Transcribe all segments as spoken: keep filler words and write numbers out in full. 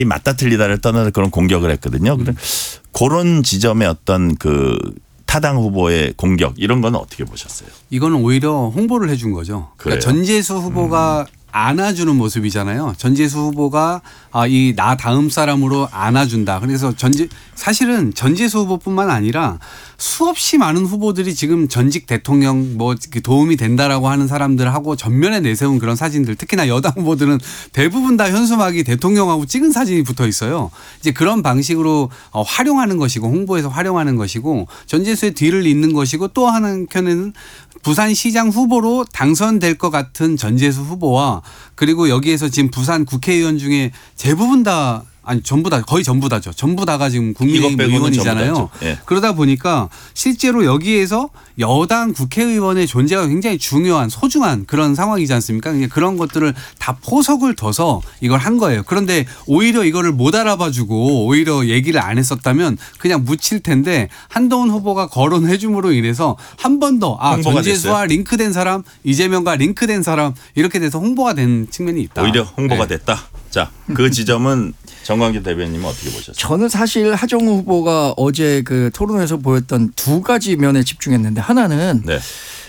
맞다 틀리다를 떠나서 그런 공격을 했거든요. 음. 그런 지점의 어떤 그 타당 후보의 공격 이런 건 어떻게 보셨어요? 이거는 오히려 홍보를 해준 거죠. 그러니까 전재수 후보가 음. 안아주는 모습이잖아요. 전재수 후보가 아, 이 나 다음 사람으로 안아준다. 그래서 전재 사실은 전재수 후보뿐만 아니라 수없이 많은 후보들이 지금 전직 대통령 뭐 도움이 된다라고 하는 사람들하고 전면에 내세운 그런 사진들, 특히나 여당 후보들은 대부분 다 현수막이 대통령하고 찍은 사진이 붙어 있어요. 이제 그런 방식으로 활용하는 것이고 홍보에서 활용하는 것이고 전재수의 뒤를 잇는 것이고 또 한편에는 부산시장 후보로 당선될 것 같은 전재수 후보와 그리고 여기에서 지금 부산 국회의원 중에 대부분 다 아니 전부 다 거의 전부 다죠. 전부 다가 지금 국민의힘 의원이잖아요. 예. 그러다 보니까 실제로 여기에서 여당 국회의원의 존재가 굉장히 중요한 소중한 그런 상황이지 않습니까? 그런 것들을 다 포석을 둬서 이걸 한 거예요. 그런데 오히려 이거를 못 알아봐주고 오히려 얘기를 안 했었다면 그냥 묻힐 텐데 한동훈 후보가 거론해 줌으로 인해서 한 번 더 아, 전재수와 링크된 사람, 이재명과 링크된 사람 이렇게 돼서 홍보가 된 측면이 있다. 오히려 홍보가 네. 됐다. 자, 그 지점은 정광규 대변인은 어떻게 보셨어요? 저는 사실 하정우 후보가 어제 그 토론에서 보였던 두 가지 면에 집중했는데 하나는 네.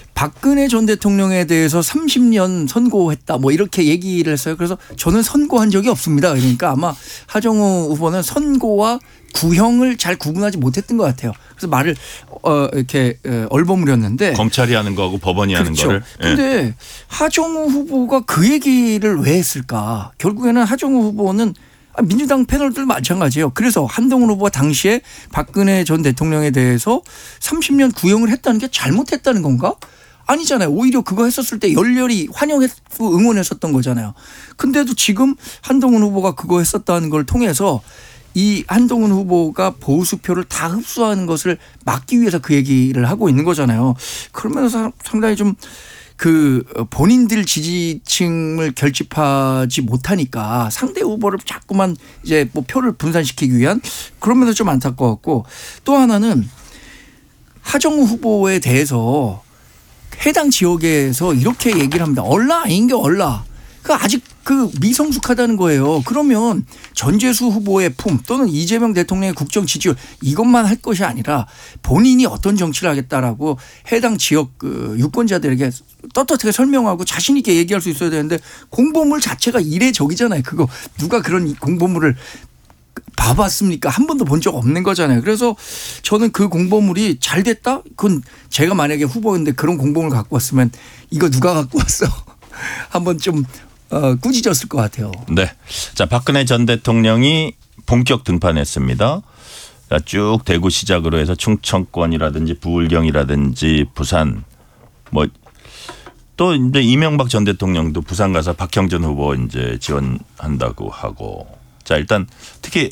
박근혜 전 대통령에 대해서 삼십 년 선고했다 뭐 이렇게 얘기를 했어요. 그래서 저는 선고한 적이 없습니다. 그러니까 아마 하정우 후보는 선고와 구형을 잘 구분하지 못했던 것 같아요. 그래서 말을 어 이렇게 얼버무렸는데 검찰이 하는 거하고 법원이 그렇죠. 하는 거를. 그런데 네. 하정우 후보가 그 얘기를 왜 했을까? 결국에는 하정우 후보는 민주당 패널들 마찬가지예요. 그래서 한동훈 후보가 당시에 박근혜 전 대통령에 대해서 삼십 년 구형을 했다는 게 잘못했다는 건가? 아니잖아요. 오히려 그거 했었을 때 열렬히 환영했고 응원했었던 거잖아요. 근데도 지금 한동훈 후보가 그거 했었다는 걸 통해서 이 한동훈 후보가 보수표를 다 흡수하는 것을 막기 위해서 그 얘기를 하고 있는 거잖아요. 그러면서 상당히 좀 그 본인들 지지층을 결집하지 못하니까 상대 후보를 자꾸만 이제 뭐 표를 분산시키기 위한 그러면서 좀 안타까웠고 또 하나는 하정우 후보에 대해서 해당 지역에서 이렇게 얘기를 합니다. 얼라 아닌 게 얼라. 그 아직 그 미성숙하다는 거예요. 그러면 전재수 후보의 품 또는 이재명 대통령의 국정 지지율 이것만 할 것이 아니라 본인이 어떤 정치를 하겠다라고 해당 지역 그 유권자들에게 떳떳하게 설명하고 자신 있게 얘기할 수 있어야 되는데 공보물 자체가 이례적이잖아요. 그거 누가 그런 공보물을 봐봤습니까? 한 번도 본 적 없는 거잖아요. 그래서 저는 그 공보물이 잘 됐다? 그건 제가 만약에 후보인데 그런 공보물 갖고 왔으면 이거 누가 갖고 왔어? 한번 좀 어, 꾸짖었을 것 같아요. 네. 자, 박근혜 전 대통령이 본격 등판했습니다. 쭉 대구 시작으로 해서 충청권이라든지 부울경이라든지 부산 뭐 또 이제 이명박 전 대통령도 부산 가서 박형준 후보 이제 지원한다고 하고 자, 일단 특히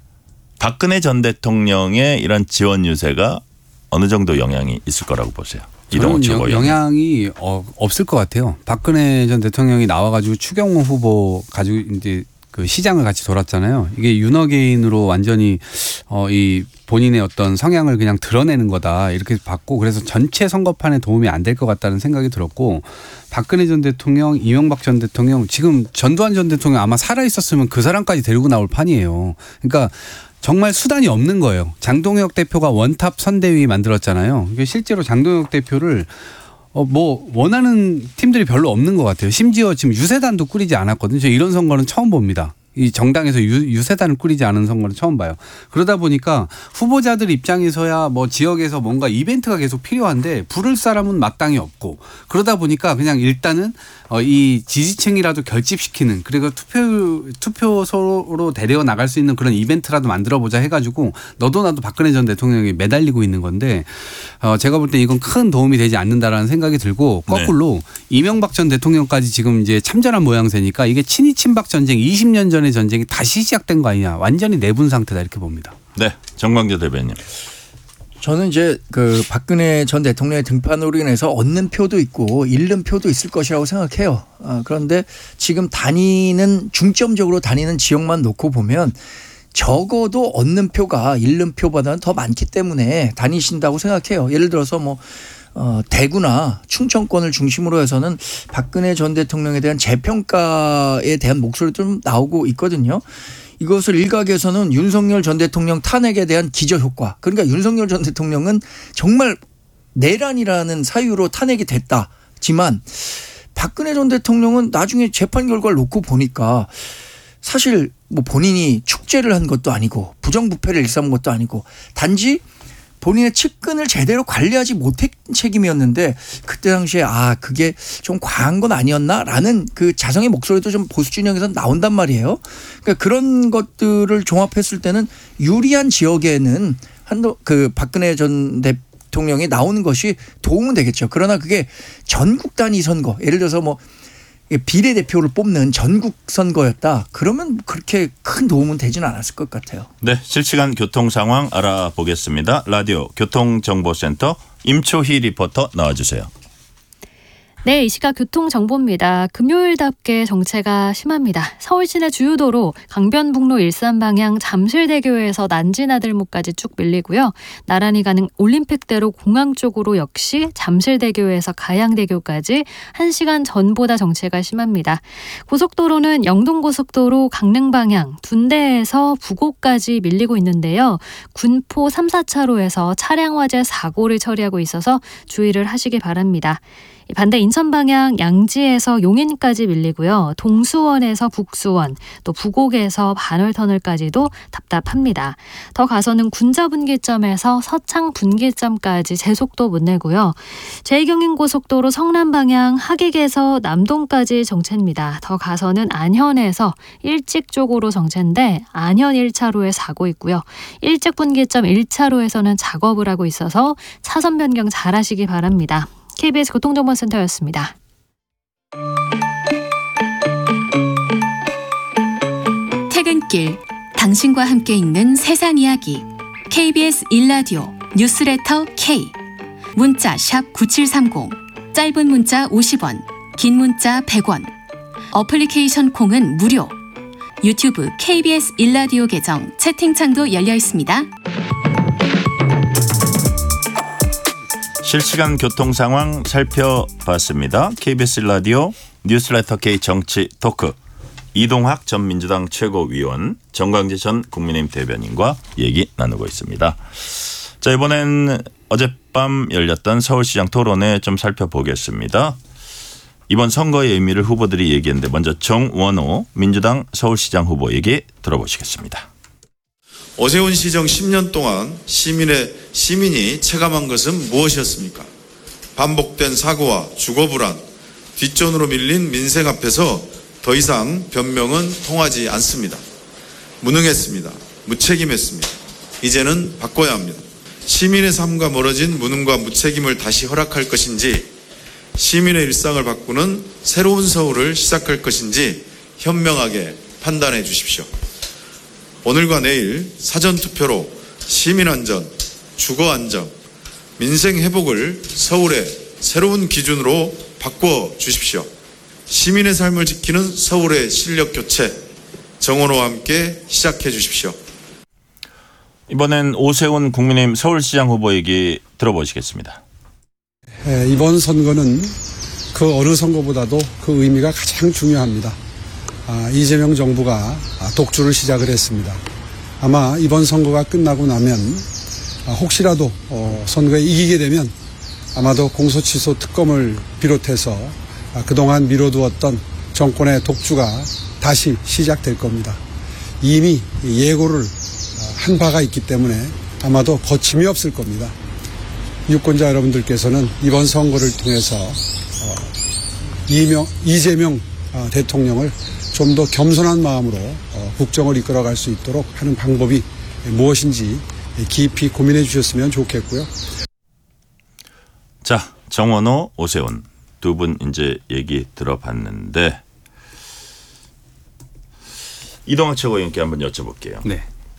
박근혜 전 대통령의 이런 지원 유세가 어느 정도 영향이 있을 거라고 보세요. 저는 영, 영향이 어, 없을 것 같아요. 박근혜 전 대통령이 나와가지고 추경호 후보 가지고 이제 그 시장을 같이 돌았잖아요. 이게 윤어게인으로 완전히 어, 이 본인의 어떤 성향을 그냥 드러내는 거다 이렇게 봤고 그래서 전체 선거판에 도움이 안 될 것 같다는 생각이 들었고 박근혜 전 대통령, 이명박 전 대통령 지금 전두환 전 대통령 아마 살아 있었으면 그 사람까지 데리고 나올 판이에요. 그러니까. 정말 수단이 없는 거예요. 장동혁 대표가 원탑 선대위 만들었잖아요. 실제로 장동혁 대표를 어 뭐 원하는 팀들이 별로 없는 것 같아요. 심지어 지금 유세단도 꾸리지 않았거든요. 저 이런 선거는 처음 봅니다. 이 정당에서 유, 유세단을 꾸리지 않은 선거는 처음 봐요. 그러다 보니까 후보자들 입장에서야 뭐 지역에서 뭔가 이벤트가 계속 필요한데 부를 사람은 마땅히 없고 그러다 보니까 그냥 일단은 어, 이 지지층이라도 결집시키는 그리고 투표, 투표소로 데려 나갈 수 있는 그런 이벤트라도 만들어보자 해가지고 너도 나도 박근혜 전 대통령이 매달리고 있는 건데 어, 제가 볼 때 이건 큰 도움이 되지 않는다라는 생각이 들고 거꾸로 네. 이명박 전 대통령까지 지금 이제 참전한 모양새니까 이게 친이 친박 전쟁 이십 년 전의 전쟁이 다시 시작된 거 아니냐. 완전히 내분 상태다 이렇게 봅니다. 네, 정광재 대변인. 저는 이제 그 박근혜 전 대통령의 등판으로 인해서 얻는 표도 있고 잃는 표도 있을 것이라고 생각해요. 어, 그런데 지금 다니는 중점적으로 다니는 지역만 놓고 보면 적어도 얻는 표가 잃는 표보다는 더 많기 때문에 다니신다고 생각해요. 예를 들어서 뭐 어, 대구나 충청권을 중심으로 해서는 박근혜 전 대통령에 대한 재평가에 대한 목소리도 좀 나오고 있거든요. 이것을 일각에서는 윤석열 전 대통령 탄핵에 대한 기저효과. 그러니까 윤석열 전 대통령은 정말 내란이라는 사유로 탄핵이 됐다지만 박근혜 전 대통령은 나중에 재판 결과를 놓고 보니까 사실 뭐 본인이 축제를 한 것도 아니고 부정부패를 일삼은 것도 아니고 단지 본인의 측근을 제대로 관리하지 못한 책임이었는데 그때 당시에 아 그게 좀 과한 건 아니었나라는 그 자성의 목소리도 좀 보수 진영에서 나온단 말이에요. 그러니까 그런 것들을 종합했을 때는 유리한 지역에는 한도 그 박근혜 전 대통령이 나오는 것이 도움은 되겠죠. 그러나 그게 전국 단위 선거 예를 들어서 뭐 비례대표를 뽑는 전국 선거였다. 그러면 그렇게 큰 도움은 되지는 않았을 것 같아요. 네, 실시간 교통 상황 알아보겠습니다. 라디오 교통정보센터 임초희 리포터 나와주세요. 네, 이 시각 교통정보입니다. 금요일답게 정체가 심합니다. 서울 시내 주요 도로 강변북로 일산 방향 잠실대교에서 난지나들목까지 쭉 밀리고요. 나란히 가는 올림픽대로 공항 쪽으로 역시 잠실대교에서 가양대교까지 한 시간 전보다 정체가 심합니다. 고속도로는 영동고속도로 강릉 방향 둔대에서 부곡까지 밀리고 있는데요. 군포 삼, 사 차로에서 차량 화재 사고를 처리하고 있어서 주의를 하시기 바랍니다. 반대 인천 방향 양지에서 용인까지 밀리고요. 동수원에서 북수원, 또 부곡에서 반월터널까지도 답답합니다. 더 가서는 군자분기점에서 서창분기점까지 제속도 못 내고요. 제이경인고속도로 성남 방향 하객에서 남동까지 정체입니다. 더 가서는 안현에서 일찍 쪽으로 정체인데 안현 일 차로에 사고 있고요. 일찍분기점 일 차로에서는 작업을 하고 있어서 차선 변경 잘 하시기 바랍니다. 케이비에스 교통정보센터였습니다. 퇴근길 당신과 함께 읽는 세상 이야기 케이비에스 일 라디오 뉴스레터 K 문자 샵 구칠삼공 짧은 문자 오십 원 긴 문자 백 원 어플리케이션 콩은 무료 유튜브 케이비에스 일 라디오 계정 채팅창도 열려 있습니다. 실시간 교통 상황 살펴봤습니다. 케이비에스 라디오 뉴스레터 K 정치 토크 이동학 전 민주당 최고위원 정광재 전 국민의힘 대변인과 얘기 나누고 있습니다. 자, 이번엔 어젯밤 열렸던 서울시장 토론회 좀 살펴보겠습니다. 이번 선거의 의미를 후보들이 얘기했는데 먼저 정원호 민주당 서울시장 후보 얘기 들어보시겠습니다. 오세훈 시정 십 년 동안 시민의 시민이 체감한 것은 무엇이었습니까? 반복된 사고와 주거 불안, 뒷전으로 밀린 민생 앞에서 더 이상 변명은 통하지 않습니다. 무능했습니다. 무책임했습니다. 이제는 바꿔야 합니다. 시민의 삶과 멀어진 무능과 무책임을 다시 허락할 것인지 시민의 일상을 바꾸는 새로운 서울을 시작할 것인지 현명하게 판단해 주십시오. 오늘과 내일 사전투표로 시민안전, 주거안정, 민생 회복을 서울의 새로운 기준으로 바꿔 주십시오. 시민의 삶을 지키는 서울의 실력 교체, 정원호와 함께 시작해 주십시오. 이번엔 오세훈 국민의힘 서울시장 후보 얘기 들어보시겠습니다. 예, 이번 선거는 그 어느 선거보다도 그 의미가 가장 중요합니다. 아, 이재명 정부가 독주를 시작을 했습니다. 아마 이번 선거가 끝나고 나면 아, 혹시라도 어, 선거에 이기게 되면 아마도 공소취소 특검을 비롯해서 아, 그동안 미뤄두었던 정권의 독주가 다시 시작될 겁니다. 이미 예고를 아, 한 바가 있기 때문에 아마도 거침이 없을 겁니다. 유권자 여러분들께서는 이번 선거를 통해서 어, 이명, 이재명 어, 대통령을 좀 더 겸손한 마음으로 어, 국정을 이끌어갈 수 있도록 하는 방법이 무엇인지 깊이 고민해 주셨으면 좋겠고요. 자, 정원호, 오세훈 두 분 이제 얘기 들어봤는데 이동학 최고위원께 한번 여쭤볼게요. 네.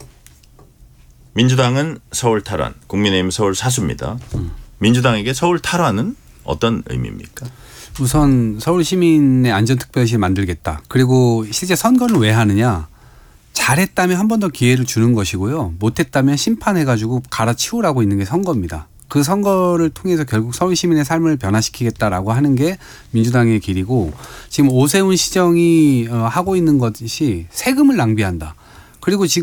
민주당은 서울 탈환, 국민의힘 서울 사수입니다. 음. 민주당에게 서울 탈환은 어떤 의미입니까? 우선 서울 시민의 안전특별시 만들겠다. 그리고 실제 선거를 왜 하느냐. 잘했다면 한 번 더 기회를 주는 것이고요. 못했다면 심판해가지고 갈아치우라고 있는 게 선거입니다. 그 선거를 통해서 결국 서울 시민의 삶을 변화시키겠다라고 하는 게 민주당의 길이고 지금 오세훈 시정이 하고 있는 것이 세금을 낭비한다. 그리고 지금